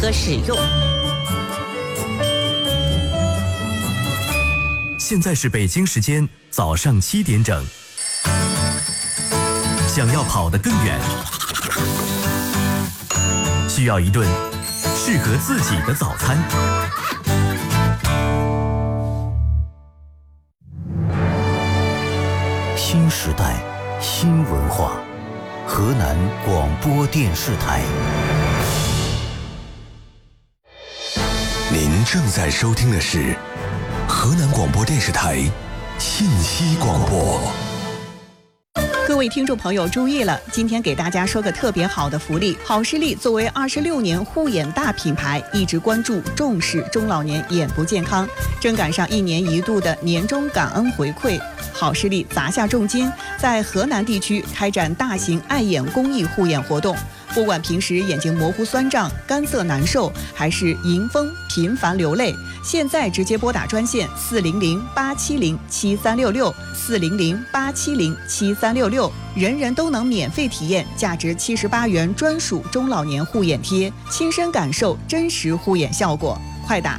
和使用。 现在是北京时间早上7点整。想要跑得更远，需要一顿适合自己的早餐。 新时代，新文化，河南广播电视台。 您正在收听的是河南广播电视台信息广播。 各位听众朋友注意了，今天给大家说个特别好的福利。好视力作为26年护眼大品牌，一直关注重视中老年眼部健康，正赶上1年1度的年终感恩回馈。好视力砸下重金，在河南地区开展大型爱眼公益护眼活动。不管平时眼睛模糊酸胀、干涩难受，还是迎风频繁流泪，现在直接拨打专线400-870-7366，400-870-7366，人人都能免费体验价值78元专属中老年护眼贴，亲身感受真实护眼效果。快打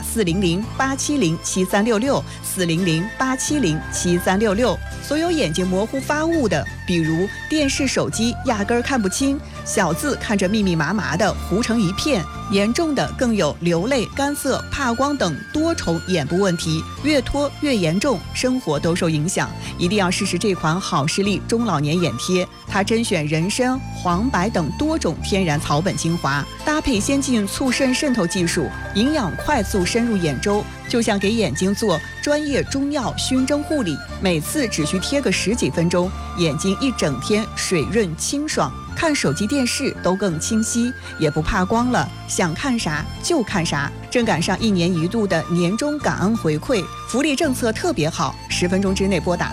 400-870-7366，400-870-7366。所有眼睛模糊发雾的，比如电视、手机压根儿看不清，小字看着密密麻麻的糊成一片，严重的更有流泪、干涩、怕光等多重眼部问题，越拖越严重，生活都受影响。一定要试试这款好视力中老年眼贴，它甄选人参、黄柏等多种天然草本精华，搭配先进促渗渗透技术，营养快速深入眼周，就像给眼睛做专业中药熏蒸护理，每次只需贴个10几分钟，眼睛一整天水润清爽，看手机电视都更清晰，也不怕光了，想看啥就看啥。正赶上1年1度的年终感恩回馈，福利政策特别好，10分钟之内拨打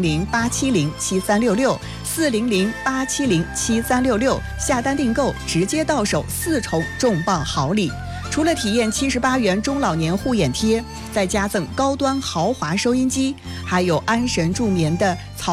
400-870-7366，400-870-7366，下单订购直接到手4重重磅好礼。除了体验78元中老年护眼贴，再加赠高端豪华收音机，还有安神助眠的